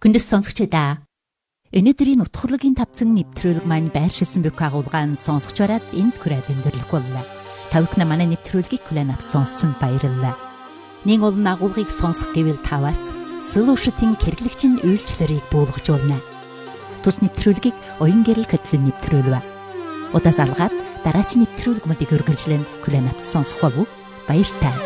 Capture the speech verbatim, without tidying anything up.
Хүндэс сонсогчдаа өнөөдрийн утгуурлын тавцан нэвтрүүлэг маань байршуулсан бүх агуулгаан сонсогч бараад энд хүрээд өндөрлөх боллоо. Тавхна манай нэвтрүүлгийг хүлээн авсан сонсцонд баярлалаа. Нэг олон агуулгыг сонсох гэвэл таваас Solution-ийн хэрэглэгчийн үйлчлэлийг буулгаж болно. Тус нэвтрүүлгийг оюун гэрэл хөтлөн нэвтрүүлвэ. Удаа залгаад дараагийн нэвтрүүлэг мөдийг үргэлжлэн хүлээн авсан сонсох болов уу? Баяртай.